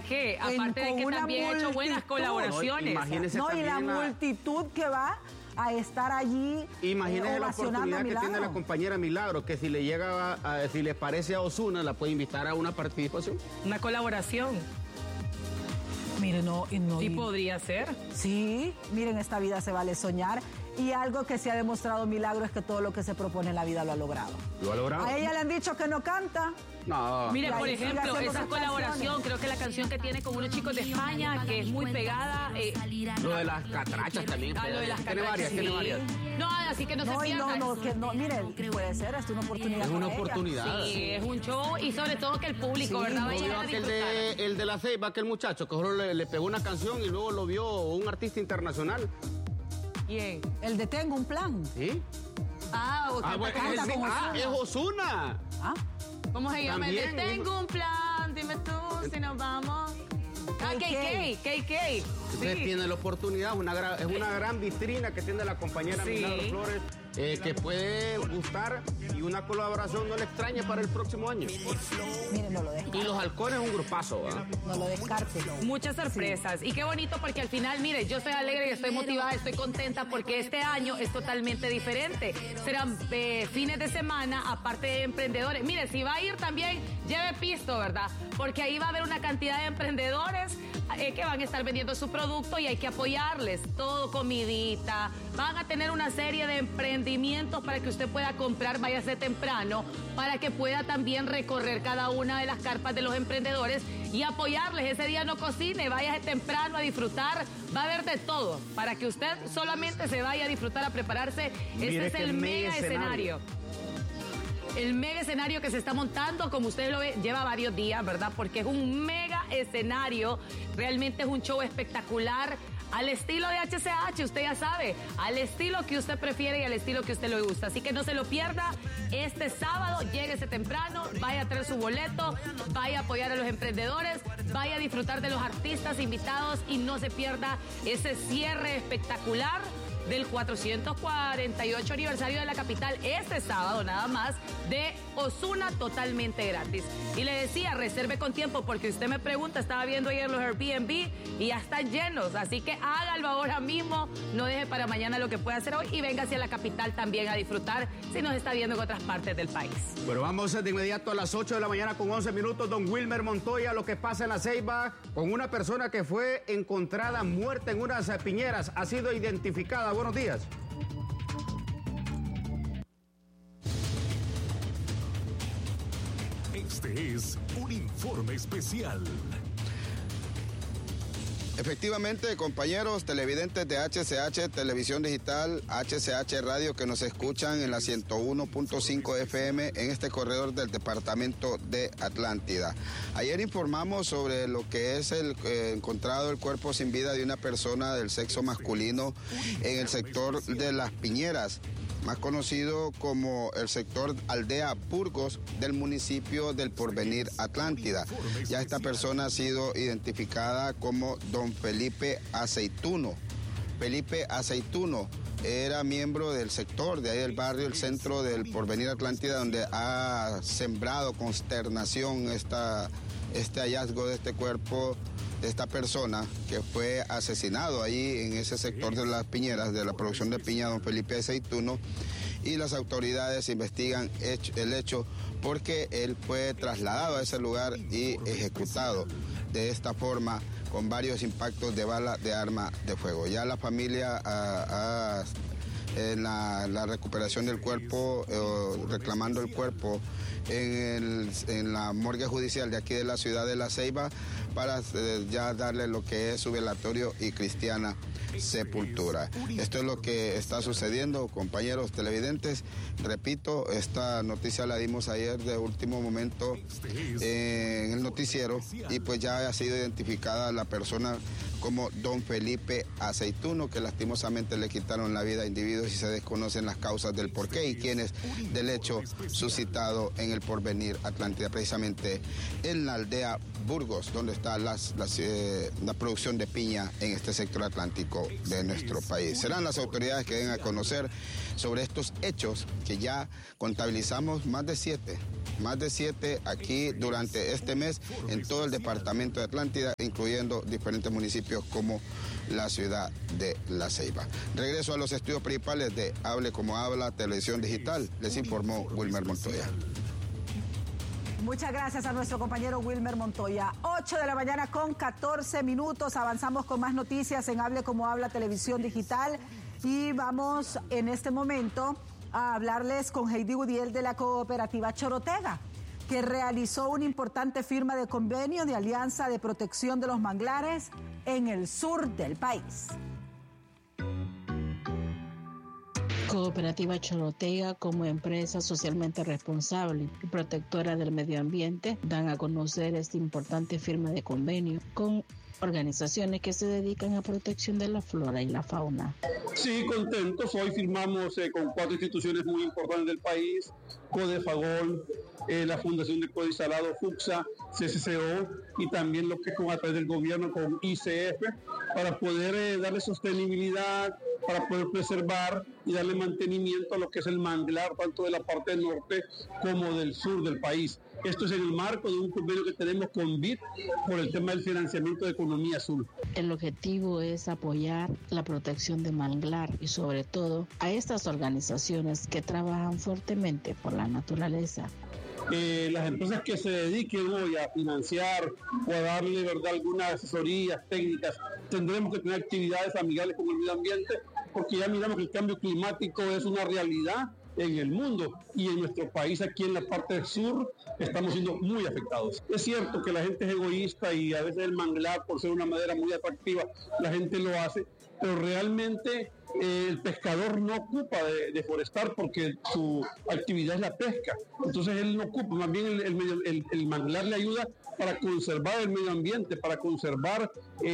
qué? Aparte de que también ha hecho buenas colaboraciones. No, y la multitud que va a estar allí. Imagínese la oportunidad que tiene la compañera Milagro, que si le llega si le parece a Ozuna, la puede invitar a una participación. Una colaboración. Miren, sí podría ser. Sí, miren, esta vida se vale soñar. Y algo que se ha demostrado Milagro es que todo lo que se propone en la vida lo ha logrado. ¿Lo ha logrado? A ella le han dicho que no canta. No. Mire, por ejemplo, esa colaboración, creo que la canción que tiene con unos chicos de España, que es muy pegada. Lo de las catrachas también. Lo de las catrachas. Tiene varias. No, así que no se pierdan. Miren, puede ser, es una oportunidad. Es una oportunidad. Sí, es un show y sobre todo que el público, ¿verdad? Vaya a disfrutar. El de la Ceiba, aquel muchacho que solo le pegó una canción y luego lo vio un artista internacional. ¿Quién? El de Tengo un Plan. ¿Sí? Es Ozuna. ¿Cómo se llama? También, El de Tengo un plan, dime tú si nos vamos. KK. Usted tiene la oportunidad, es una gran vitrina que tiene la compañera Milagro Flores, que puede gustar, y una colaboración no le extraña para el próximo año. Miren, no lo descarte. Y los halcones es un grupazo, ¿verdad? No lo descarte. Muchas sorpresas. Y qué bonito, porque al final, mire, yo estoy alegre y estoy motivada, estoy contenta porque este año es totalmente diferente. Serán fines de semana, aparte de emprendedores. Mire, si va a ir también, lleve pisto, ¿verdad? Porque ahí va a haber una cantidad de emprendedores que van a estar vendiendo su producto y hay que apoyarles. Todo comidita. Van a tener una serie de emprendimientos para que usted pueda comprar, váyase temprano, para que pueda también recorrer cada una de las carpas de los emprendedores y apoyarles. Ese día no cocine, váyase temprano a disfrutar. Va a haber de todo para que usted solamente se vaya a disfrutar, a prepararse. Este es el mega escenario. El mega escenario que se está montando, como ustedes lo ven, lleva varios días, ¿verdad? Porque es un mega escenario. Realmente es un show espectacular. Al estilo de HCH, usted ya sabe, al estilo que usted prefiere y al estilo que usted le gusta. Así que no se lo pierda. Este sábado, lléguese temprano, vaya a traer su boleto, vaya a apoyar a los emprendedores, vaya a disfrutar de los artistas invitados y no se pierda ese cierre espectacular del 448 aniversario de la capital este sábado nada más de Ozuna, totalmente gratis. Y le decía, reserve con tiempo porque usted me pregunta, estaba viendo ayer los Airbnb y ya están llenos, así que hágalo ahora mismo, no deje para mañana lo que puede hacer hoy y venga hacia la capital también a disfrutar si nos está viendo en otras partes del país. Bueno, vamos de inmediato a las 8 de la mañana con 11 minutos. Don Wilmer Montoya, lo que pasa en la Ceiba con una persona que fue encontrada muerta en unas piñeras, ha sido identificada. Buenos días. Este es un informe especial. Efectivamente, compañeros televidentes de HCH Televisión Digital, HCH Radio, que nos escuchan en la 101.5 FM en este corredor del departamento de Atlántida. Ayer informamos sobre lo que es encontrado el cuerpo sin vida de una persona del sexo masculino en el sector de Las Piñeras, más conocido como el sector Aldea Burgos del municipio del Porvenir, Atlántida. Ya esta persona ha sido identificada como don Felipe Aceituno. Felipe Aceituno era miembro del sector de ahí del barrio, el centro del Porvenir, Atlántida, donde ha sembrado consternación este hallazgo de este cuerpo de esta persona que fue asesinado ahí en ese sector de Las Piñeras, de la producción de piña, don Felipe Aceituno, y las autoridades investigan el hecho porque él fue trasladado a ese lugar y ejecutado de esta forma con varios impactos de bala de arma de fuego. Ya la familia en la recuperación del cuerpo, reclamando el cuerpo en la morgue judicial de aquí de la ciudad de La Ceiba para ya darle lo que es su velatorio y cristiana sepultura. Esto es lo que está sucediendo, compañeros televidentes. Repito, esta noticia la dimos ayer de último momento en el noticiero y pues ya ha sido identificada la persona como don Felipe Aceituno, que lastimosamente le quitaron la vida a individuos y se desconocen las causas del porqué y quiénes del hecho suscitado en el Porvenir, Atlántida, precisamente en la aldea Burgos, donde está está la producción de piña en este sector atlántico de nuestro país. Serán las autoridades que den a conocer sobre estos hechos que ya contabilizamos más de siete aquí durante este mes en todo el departamento de Atlántida, incluyendo diferentes municipios como la ciudad de La Ceiba. Regreso a los estudios principales de Hable Como Habla, Televisión Digital. Les informó Wilmer Montoya. Muchas gracias a nuestro compañero Wilmer Montoya. 8 de la mañana con 14 minutos. Avanzamos con más noticias en Hable Como Habla, Televisión Digital. Y vamos en este momento a hablarles con Heidi Gudiel de la cooperativa Chorotega, que realizó una importante firma de convenio de alianza de protección de los manglares en el sur del país. Cooperativa Chorotega, como empresa socialmente responsable y protectora del medio ambiente, dan a conocer esta importante firma de convenio con organizaciones que se dedican a protección de la flora y la fauna. Sí, contentos. Hoy firmamos con 4 instituciones muy importantes del país: Codefagol, la Fundación de Código Salado, FUCSA, CCCO, y también lo que es a través del gobierno con ICF, para poder darle sostenibilidad, para poder preservar y darle mantenimiento a lo que es el manglar, tanto de la parte norte como del sur del país. Esto es en el marco de un convenio que tenemos con BID por el tema del financiamiento de economía azul. El objetivo es apoyar la protección de manglar y sobre todo a estas organizaciones que trabajan fuertemente por la naturaleza. Las empresas que se dediquen hoy a financiar o a darle, ¿verdad?, algunas asesorías técnicas, tendremos que tener actividades amigables con el medio ambiente, porque ya miramos que el cambio climático es una realidad en el mundo, y en nuestro país, aquí en la parte del sur, estamos siendo muy afectados. Es cierto que la gente es egoísta y a veces el manglar, por ser una madera muy atractiva, la gente lo hace, pero realmente el pescador no ocupa de deforestar porque su actividad es la pesca. Entonces él no ocupa, más bien el manglar le ayuda para conservar el medio ambiente, para conservar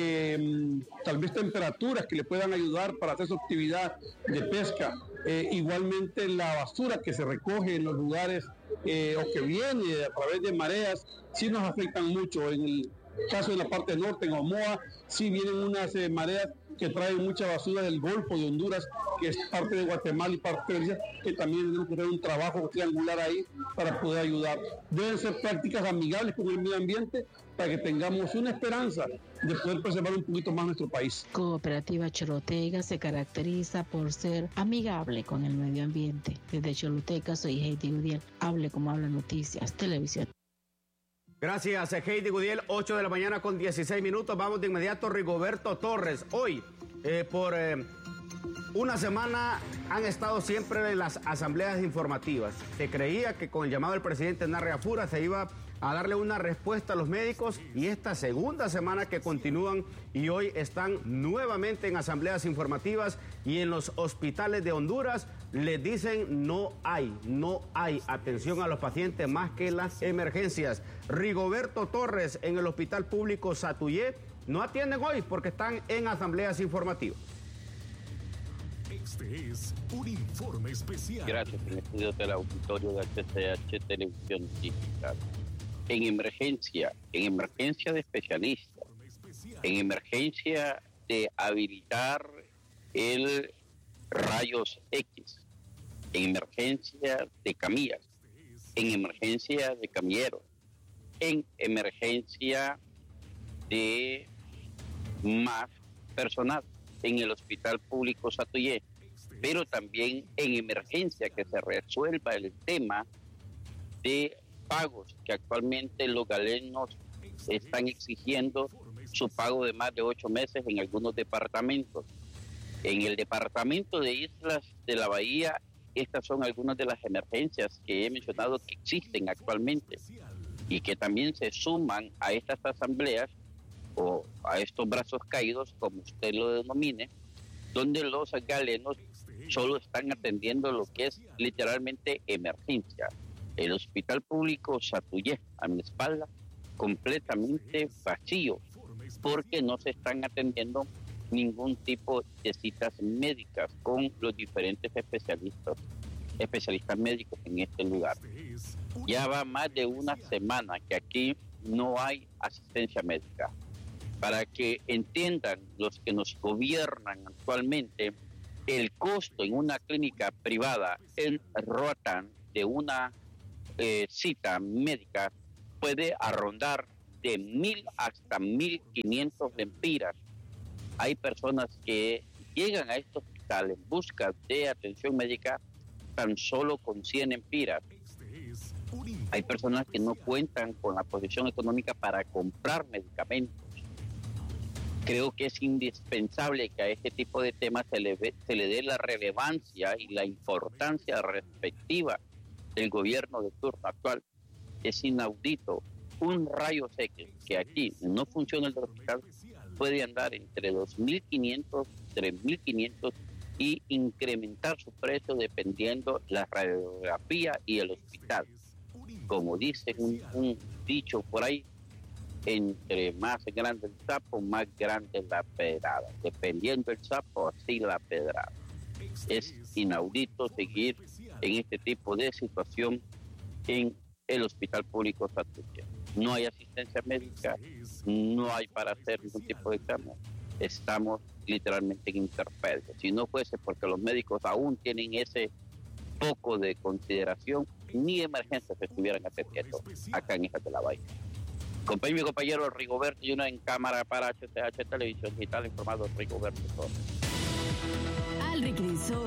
tal vez temperaturas que le puedan ayudar para hacer su actividad de pesca. Igualmente la basura que se recoge en los lugares o que viene a través de mareas, sí nos afectan mucho. En el caso de la parte norte, en Omoa, sí vienen unas mareas que traen mucha basura del Golfo de Honduras, que es parte de Guatemala y parte de Belice, que también tenemos que hacer un trabajo triangular ahí para poder ayudar. Deben ser prácticas amigables con el medio ambiente para que tengamos una esperanza de poder preservar un poquito más nuestro país. Cooperativa Chorotega se caracteriza por ser amigable con el medio ambiente. Desde Choluteca soy Heidi Gudiel. Hable Como Habla Noticias, Televisión. Gracias, Heidi Gudiel. 8 de la mañana con 16 minutos. Vamos de inmediato a Rigoberto Torres. Hoy, por una semana, han estado siempre en las asambleas informativas. Se creía que con el llamado del presidente Narria Fura se iba a darle una respuesta a los médicos, y esta segunda semana que continúan y hoy están nuevamente en asambleas informativas y en los hospitales de Honduras les dicen no hay atención a los pacientes más que las emergencias. Rigoberto Torres en el Hospital Público Satuyé no atienden hoy porque están en asambleas informativas. Este es un informe especial. Gracias por el estudio del auditorio de HCH Televisión Digital. En emergencia de especialistas, en emergencia de habilitar el rayos X, en emergencia de camillas, en emergencia de camilleros, en emergencia de más personal en el Hospital Público Satuyé, pero también en emergencia que se resuelva el tema de pagos que actualmente los galenos están exigiendo su pago de más de 8 meses en algunos departamentos. En el departamento de Islas de la Bahía, estas son algunas de las emergencias que he mencionado que existen actualmente y que también se suman a estas asambleas o a estos brazos caídos, como usted lo denomine, donde los galenos solo están atendiendo lo que es literalmente emergencia. El Hospital Público Satuyé, a mi espalda, completamente vacío, porque no se están atendiendo ningún tipo de citas médicas con los diferentes especialistas médicos en este lugar. Ya va más de una semana que aquí no hay asistencia médica. Para que entiendan los que nos gobiernan actualmente, el costo en una clínica privada en Roatán de una cita médica puede arrondar de 1.000 hasta 1.500 lempiras. Hay personas que llegan a este hospital en busca de atención médica tan solo con 100 lempiras. Hay personas que no cuentan con la posición económica para comprar medicamentos. Creo que es indispensable que a este tipo de temas se le dé la relevancia y la importancia respectiva del gobierno de turno actual. Es inaudito. Un rayo X que aquí no funciona el hospital puede andar entre 2.500, 3.500 y incrementar su precio dependiendo la radiografía y el hospital. Como dice un dicho por ahí, entre más grande el sapo, más grande la pedrada. Dependiendo el sapo, así la pedrada. Es inaudito seguir en este tipo de situación en el hospital público Santuche. No hay asistencia médica, no hay para hacer ningún tipo de examen. Estamos literalmente en intemperie. Si no fuese porque los médicos aún tienen ese poco de consideración, ni emergencias se estuvieran atendiendo acá en Hijas de la Bahía. Acompañe mi compañero Rigoberto y uno en cámara para HCH Televisión Digital, informado Rigoberto Torres. Al regreso,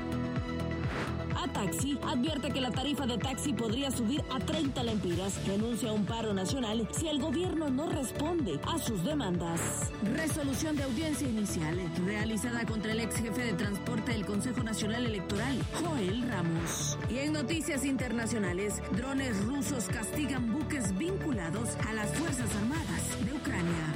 Ataxi advierte que la tarifa de taxi podría subir a 30 lempiras. Renuncia a un paro nacional si el gobierno no responde a sus demandas. Resolución de audiencia inicial realizada contra el ex jefe de transporte del Consejo Nacional Electoral, Joel Ramos. Y en noticias internacionales, drones rusos castigan buques vinculados a las Fuerzas Armadas de Ucrania.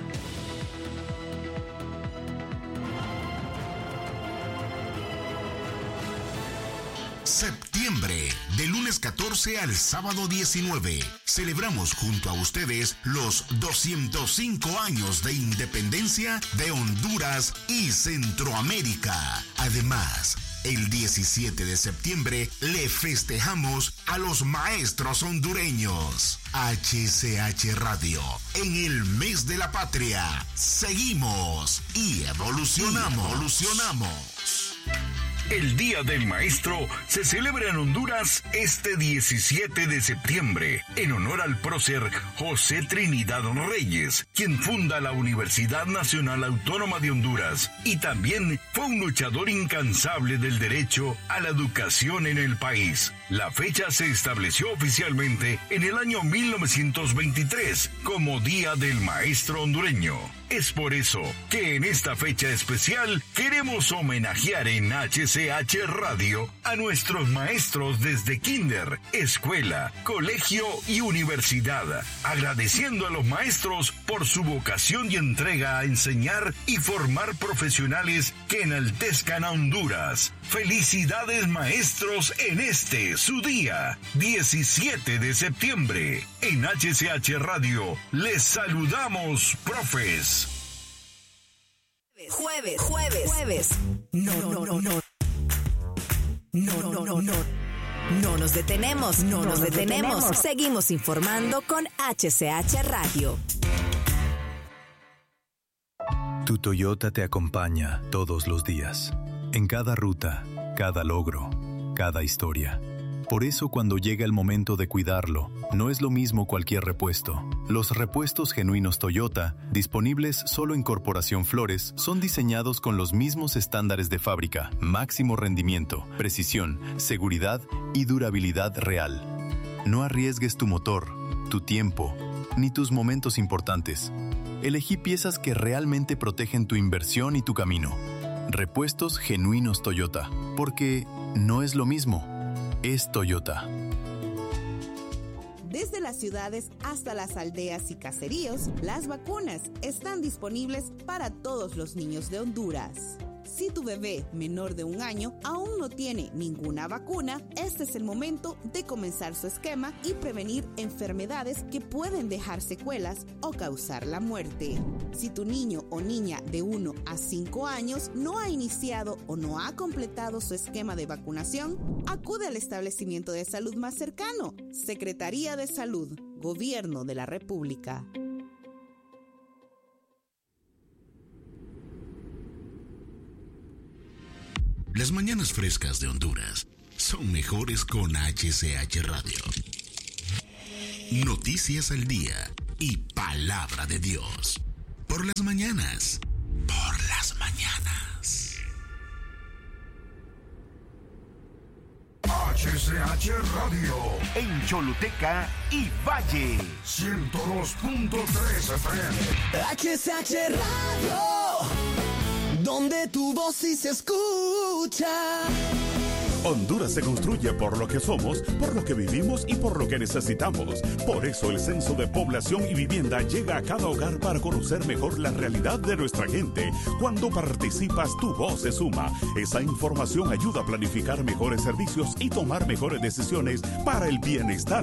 Septiembre, de lunes 14 al sábado 19. Celebramos junto a ustedes los 205 años de independencia de Honduras y Centroamérica. Además, el 17 de septiembre le festejamos a los maestros hondureños. HCH Radio, en el mes de la patria. Seguimos y evolucionamos. El Día del Maestro se celebra en Honduras este 17 de septiembre, en honor al prócer José Trinidad Reyes, quien funda la Universidad Nacional Autónoma de Honduras, y también fue un luchador incansable del derecho a la educación en el país. La fecha se estableció oficialmente en el año 1923 como Día del Maestro Hondureño. Es por eso que en esta fecha especial queremos homenajear en HCH Radio a nuestros maestros desde kinder, escuela, colegio y universidad, agradeciendo a los maestros por su vocación y entrega a enseñar y formar profesionales que enaltezcan a Honduras. Felicidades maestros en este, su día, 17 de septiembre. En HCH Radio les saludamos, profes. Jueves. No nos detenemos. Seguimos informando con HCH Radio. Tu Toyota te acompaña todos los días, en cada ruta, cada logro, cada historia. Por eso, cuando llega el momento de cuidarlo, no es lo mismo cualquier repuesto. Los repuestos genuinos Toyota, disponibles solo en Corporación Flores, son diseñados con los mismos estándares de fábrica, máximo rendimiento, precisión, seguridad y durabilidad real. No arriesgues tu motor, tu tiempo, ni tus momentos importantes. Elegí piezas que realmente protegen tu inversión y tu camino. Repuestos genuinos Toyota, porque no es lo mismo. Es Toyota. Desde las ciudades hasta las aldeas y caseríos, las vacunas están disponibles para todos los niños de Honduras. Si tu bebé menor de 1 año aún no tiene ninguna vacuna, este es el momento de comenzar su esquema y prevenir enfermedades que pueden dejar secuelas o causar la muerte. Si tu niño o niña de 1 a 5 años no ha iniciado o no ha completado su esquema de vacunación, acude al establecimiento de salud más cercano, Secretaría de Salud, Gobierno de la República. Las mañanas frescas de Honduras son mejores con HCH Radio. Noticias al día y palabra de Dios. Por las mañanas. Por las mañanas. HCH Radio. En Choluteca y Valle. 102.3 FM. HCH Radio. Donde tu voz sí se escucha. Honduras se construye por lo que somos, por lo que vivimos y por lo que necesitamos. Por eso el Censo de Población y Vivienda llega a cada hogar para conocer mejor la realidad de nuestra gente. Cuando participas, tu voz se suma. Esa información ayuda a planificar mejores servicios y tomar mejores decisiones para el bienestar